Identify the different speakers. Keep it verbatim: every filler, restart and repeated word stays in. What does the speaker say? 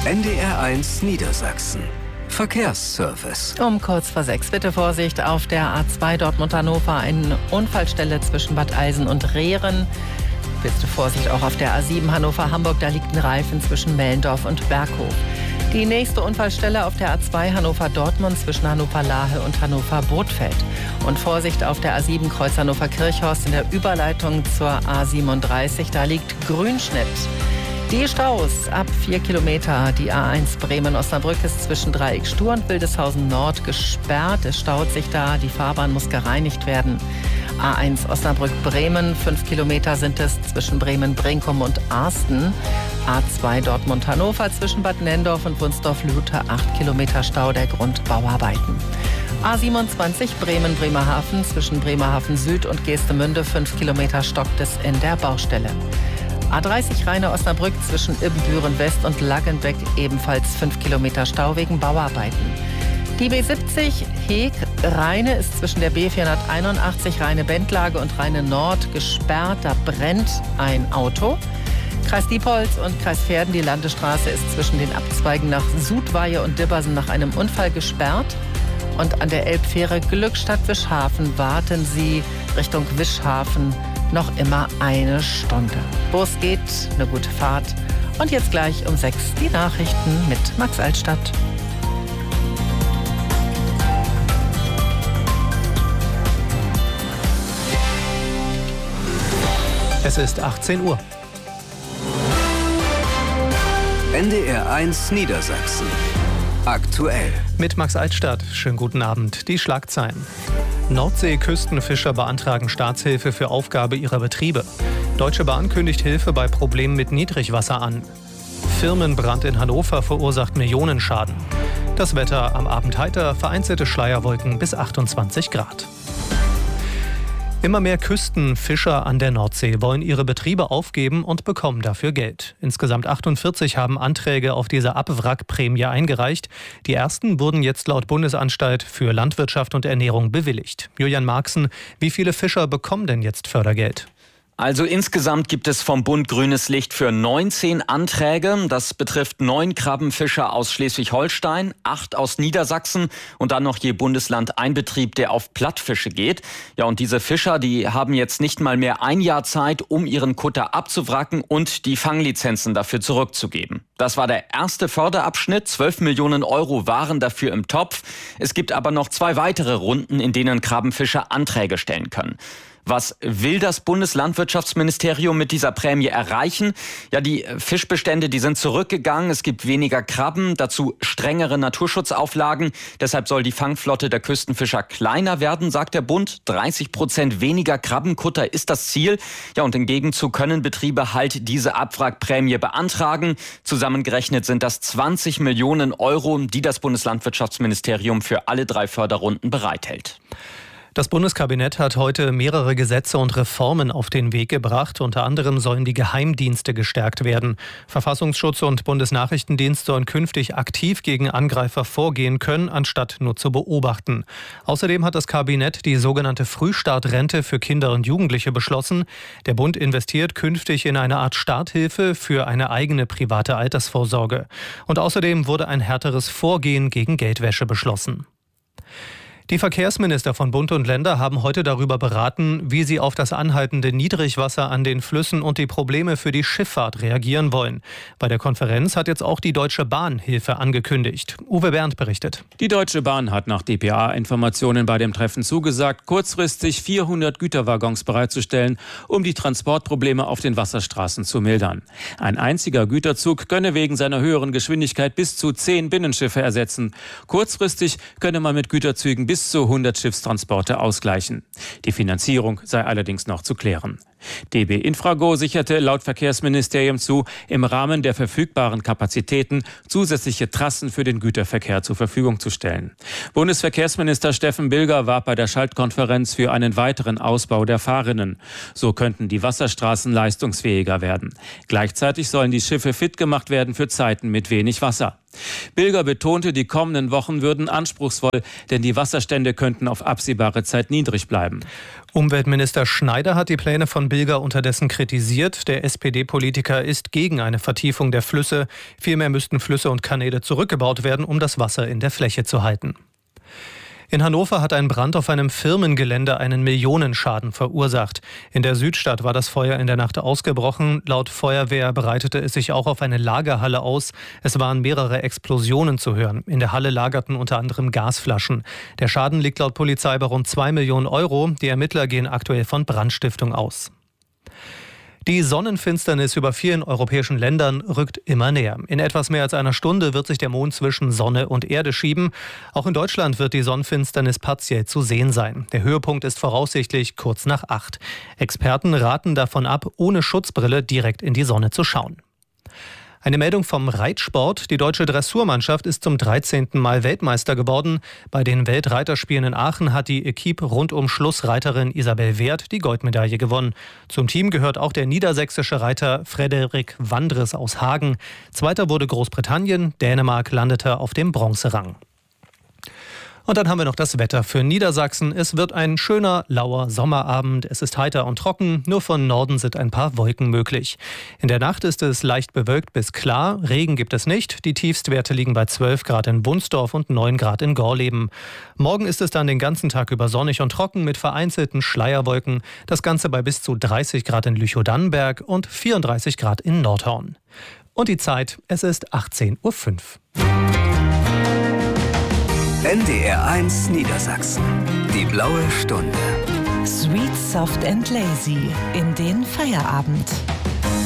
Speaker 1: N D R eins Niedersachsen. Verkehrsservice.
Speaker 2: Um kurz vor sechs. Bitte Vorsicht auf der A zwei Dortmund-Hannover. Eine Unfallstelle zwischen Bad Eilsen und Rehren. Bitte Vorsicht auch auf der A sieben Hannover-Hamburg. Da liegt ein Reifen zwischen Mellendorf und Berghof. Die nächste Unfallstelle auf der A zwei Hannover-Dortmund zwischen Hannover-Lahe und Hannover-Bothfeld. Und Vorsicht auf der A sieben Kreuz Hannover-Kirchhorst in der Überleitung zur A siebenunddreißig. Da liegt Grünschnitt. Die Staus ab vier Kilometer. Die A eins Bremen-Osnabrück ist zwischen Dreieck Stur und Wildeshausen Nord gesperrt. Es staut sich da. Die Fahrbahn muss gereinigt werden. A eins Osnabrück-Bremen. Fünf Kilometer sind es zwischen Bremen-Brinkum und Arsten. A zwei Dortmund-Hannover zwischen Bad Nendorf und Wunsdorf-Luthe. Acht Kilometer Stau der Grundbauarbeiten. A siebenundzwanzig Bremen-Bremerhaven zwischen Bremerhaven Süd und Geestemünde. Fünf Kilometer stockt es in der Baustelle. A dreißig Rheine-Osnabrück zwischen Ibbenbüren West und Laggenbeck ebenfalls fünf Kilometer Stau wegen Bauarbeiten. Die B siebzig Heeg-Rheine ist zwischen der B vierhunderteinundachtzig Rheine-Bendlage und Rheine Nord gesperrt. Da brennt ein Auto. Kreis Diepholz und Kreis Verden, die Landesstraße ist zwischen den Abzweigen nach Sudweihe und Dibbersen nach einem Unfall gesperrt. Und an der Elbfähre Glückstadt-Wischhafen warten Sie Richtung Wischhafen noch immer eine Stunde. Wo es geht, eine gute Fahrt. Und jetzt gleich um sechs die Nachrichten mit Max Altstadt.
Speaker 3: Es ist achtzehn Uhr.
Speaker 1: N D R eins Niedersachsen. Aktuell.
Speaker 3: Mit Max Altstadt. Schönen guten Abend. Die Schlagzeilen. Nordsee-Küstenfischer beantragen Staatshilfe für Aufgabe ihrer Betriebe. Deutsche Bahn kündigt Hilfe bei Problemen mit Niedrigwasser an. Firmenbrand in Hannover verursacht Millionenschaden. Das Wetter am Abend heiter, vereinzelte Schleierwolken bis achtundzwanzig Grad. Immer mehr Küstenfischer an der Nordsee wollen ihre Betriebe aufgeben und bekommen dafür Geld. Insgesamt achtundvierzig haben Anträge auf diese Abwrackprämie eingereicht. Die ersten wurden jetzt laut Bundesanstalt für Landwirtschaft und Ernährung bewilligt. Julian Marxen, wie viele Fischer bekommen denn jetzt Fördergeld?
Speaker 4: Also insgesamt gibt es vom Bund grünes Licht für neunzehn Anträge. Das betrifft neun Krabbenfischer aus Schleswig-Holstein, acht aus Niedersachsen und dann noch je Bundesland ein Betrieb, der auf Plattfische geht. Ja, und diese Fischer, die haben jetzt nicht mal mehr ein Jahr Zeit, um ihren Kutter abzuwracken und die Fanglizenzen dafür zurückzugeben. Das war der erste Förderabschnitt. zwölf Millionen Euro waren dafür im Topf. Es gibt aber noch zwei weitere Runden, in denen Krabbenfischer Anträge stellen können. Was will das Bundeslandwirtschaftsministerium mit dieser Prämie erreichen? Ja, die Fischbestände, die sind zurückgegangen. Es gibt weniger Krabben, dazu strengere Naturschutzauflagen. Deshalb soll die Fangflotte der Küstenfischer kleiner werden, sagt der Bund. dreißig Prozent weniger Krabbenkutter ist das Ziel. Ja, und im Gegenzug können Betriebe halt diese Abwrackprämie beantragen. Zusammengerechnet sind das zwanzig Millionen Euro, die das Bundeslandwirtschaftsministerium für alle drei Förderrunden bereithält.
Speaker 3: Das Bundeskabinett hat heute mehrere Gesetze und Reformen auf den Weg gebracht. Unter anderem sollen die Geheimdienste gestärkt werden. Verfassungsschutz und Bundesnachrichtendienst sollen künftig aktiv gegen Angreifer vorgehen können, anstatt nur zu beobachten. Außerdem hat das Kabinett die sogenannte Frühstartrente für Kinder und Jugendliche beschlossen. Der Bund investiert künftig in eine Art Starthilfe für eine eigene private Altersvorsorge. Und außerdem wurde ein härteres Vorgehen gegen Geldwäsche beschlossen. Die Verkehrsminister von Bund und Länder haben heute darüber beraten, wie sie auf das anhaltende Niedrigwasser an den Flüssen und die Probleme für die Schifffahrt reagieren wollen. Bei der Konferenz hat jetzt auch die Deutsche Bahn Hilfe angekündigt. Uwe Berndt berichtet.
Speaker 5: Die Deutsche Bahn hat nach D P A-Informationen bei dem Treffen zugesagt, kurzfristig vierhundert Güterwaggons bereitzustellen, um die Transportprobleme auf den Wasserstraßen zu mildern. Ein einziger Güterzug könne wegen seiner höheren Geschwindigkeit bis zu zehn Binnenschiffe ersetzen. Kurzfristig könne man mit Güterzügen bis zu hundert Schiffstransporte ausgleichen. Die Finanzierung sei allerdings noch zu klären. D B Infrago sicherte laut Verkehrsministerium zu, im Rahmen der verfügbaren Kapazitäten zusätzliche Trassen für den Güterverkehr zur Verfügung zu stellen. Bundesverkehrsminister Steffen Bilger warb bei der Schaltkonferenz für einen weiteren Ausbau der Fahrrinnen. So könnten die Wasserstraßen leistungsfähiger werden. Gleichzeitig sollen die Schiffe fit gemacht werden für Zeiten mit wenig Wasser. Bilger betonte, die kommenden Wochen würden anspruchsvoll, denn die Wasserstände könnten auf absehbare Zeit niedrig bleiben.
Speaker 3: Umweltminister Schneider hat die Pläne von Bilger unterdessen kritisiert. Der S P D-Politiker ist gegen eine Vertiefung der Flüsse. Vielmehr müssten Flüsse und Kanäle zurückgebaut werden, um das Wasser in der Fläche zu halten. In Hannover hat ein Brand auf einem Firmengelände einen Millionenschaden verursacht. In der Südstadt war das Feuer in der Nacht ausgebrochen. Laut Feuerwehr breitete es sich auch auf eine Lagerhalle aus. Es waren mehrere Explosionen zu hören. In der Halle lagerten unter anderem Gasflaschen. Der Schaden liegt laut Polizei bei rund zwei Millionen Euro. Die Ermittler gehen aktuell von Brandstiftung aus. Die Sonnenfinsternis über vielen europäischen Ländern rückt immer näher. In etwas mehr als einer Stunde wird sich der Mond zwischen Sonne und Erde schieben. Auch in Deutschland wird die Sonnenfinsternis partiell zu sehen sein. Der Höhepunkt ist voraussichtlich kurz nach acht. Experten raten davon ab, ohne Schutzbrille direkt in die Sonne zu schauen. Eine Meldung vom Reitsport. Die deutsche Dressurmannschaft ist zum dreizehnten Mal Weltmeister geworden. Bei den Weltreiterspielen in Aachen hat die Equipe rund um Schlussreiterin Isabel Wert die Goldmedaille gewonnen. Zum Team gehört auch der niedersächsische Reiter Frederik Wandres aus Hagen. Zweiter wurde Großbritannien, Dänemark landete auf dem Bronzerang. Und dann haben wir noch das Wetter für Niedersachsen. Es wird ein schöner, lauer Sommerabend. Es ist heiter und trocken. Nur von Norden sind ein paar Wolken möglich. In der Nacht ist es leicht bewölkt bis klar. Regen gibt es nicht. Die Tiefstwerte liegen bei zwölf Grad in Wunsdorf und neun Grad in Gorleben. Morgen ist es dann den ganzen Tag über sonnig und trocken mit vereinzelten Schleierwolken. Das Ganze bei bis zu dreißig Grad in Lüchow-Dannenberg und vierunddreißig Grad in Nordhorn. Und die Zeit, es ist achtzehn Uhr fünf.
Speaker 1: N D R eins Niedersachsen. Die blaue Stunde.
Speaker 6: Sweet, soft and lazy in den Feierabend.